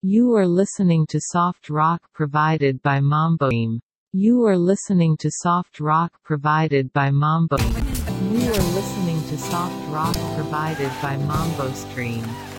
You are listening to soft rock provided by MamboStream. You are listening to soft rock provided by MamboStream. You are listening to soft rock provided by MamboStream.